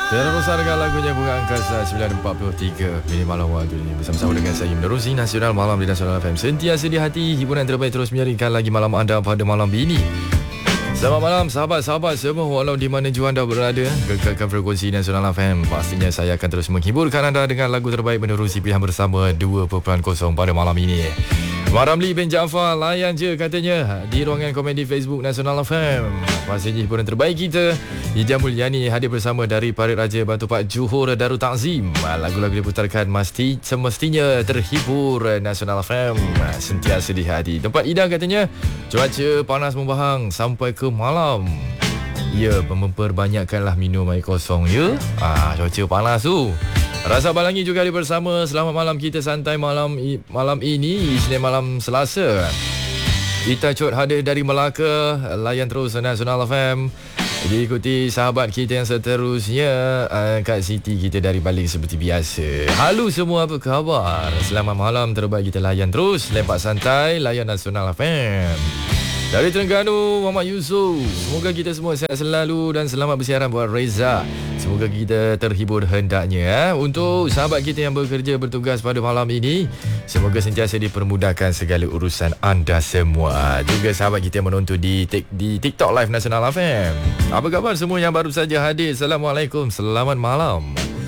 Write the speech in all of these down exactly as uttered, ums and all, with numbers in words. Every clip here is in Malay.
Terusan dengan lagunya Bunga Angkasa sembilan empat puluh tiga minit malam waktu ini. Bersama-sama dengan saya menerusi Nasional Malam di Nasional F M. Sentiasa di hati, hiburan terbaik terus menyaringkan lagi malam anda pada malam ini. Selamat malam sahabat-sahabat semua, walau di mana jua anda berada. Gegarkan frekuensi Nasional F M. Pastinya saya akan terus menghiburkan anda dengan lagu terbaik menerusi pilihan bersama dua titik kosong pada malam ini. Ramli bin Jaafar layan je katanya di ruangan komedi Facebook Nasional F M. Pastinya hiburan terbaik kita. Ija Mulyani hadir bersama dari Parit Raja Batu Pak Johor Darul Takzim. Lagu-lagu diputarkan mesti semestinya terhibur. Nasional F M sentiasa di hati. Tempat Ida katanya cuaca panas membahang sampai ke malam. Ya, memperbanyakkanlah minum air kosong ya. Ah, cuaca panas tu. Rasa Balangi juga ada bersama. Selamat malam, kita santai malam malam ini, Isnin malam Selasa. Ita Chot hadir dari Melaka. Layan terus Nasional F M. Diikuti sahabat kita yang seterusnya, uh, Kak Siti kita dari balik seperti biasa. Halo semua, apa khabar? Selamat malam, terbaik kita layan terus. Lepak santai, layan Nasional F M. Dari Terengganu, Muhammad Yusof. Semoga kita semua sihat selalu dan selamat bersiaran buat Reza. Semoga kita terhibur hendaknya. Eh? Untuk sahabat kita yang bekerja bertugas pada malam ini, semoga sentiasa dipermudahkan segala urusan anda semua. Juga sahabat kita yang menonton di, di TikTok Live Nasional F M. Apa khabar semua yang baru saja hadir? Assalamualaikum, selamat malam.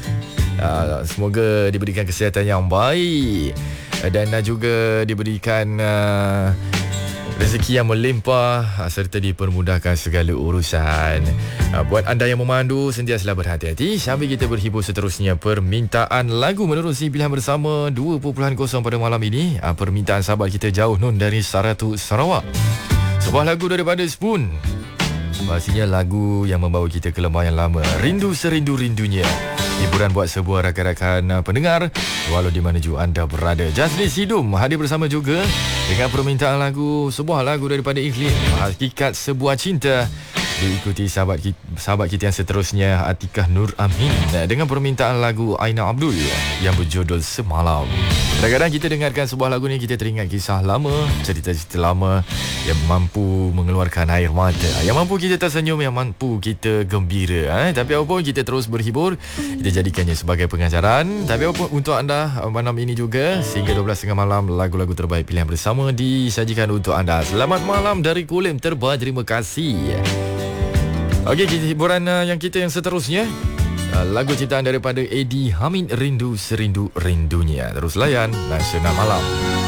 Uh, semoga diberikan kesihatan yang baik dan uh, juga diberikan Uh, rezeki yang melimpah serta dipermudahkan segala urusan. Buat anda yang memandu, sentiasalah berhati-hati sambil kita berhibur seterusnya. Permintaan lagu menerusi pilihan bersama dua titik kosong pada malam ini. Permintaan sahabat kita Jauh Nun dari Saratu Sarawak. Sebuah lagu daripada Spoon. Pastinya lagu yang membawa kita ke lembah yang lama. Rindu serindu-rindunya. Hiburan buat sebuah rakan-rakan pendengar walau di mana juga anda berada. Jazli Sidum hadir bersama juga dengan permintaan lagu, sebuah lagu daripada Iklim, Hakikat Sebuah Cinta. Diikuti sahabat kita, sahabat kita yang seterusnya, Atikah Nur Amin, dengan permintaan lagu Aina Abdul yang berjudul Semalam. Kadang-kadang kita dengarkan sebuah lagu ni, kita teringat kisah lama, cerita-cerita lama yang mampu mengeluarkan air mata, yang mampu kita tersenyum, yang mampu kita gembira. eh? Tapi apapun, kita terus berhibur. Kita jadikannya sebagai pengajaran. Tapi apapun, untuk anda malam ini juga sehingga dua belas tiga puluh malam, lagu-lagu terbaik pilihan bersama disajikan untuk anda. Selamat malam dari Kulim Terba. Terima kasih. Okey, hiburan uh, yang kita yang seterusnya, uh, lagu ciptaan daripada Eddie Hamid, Rindu Serindu Rindunya. Terus layan Nasional Malam.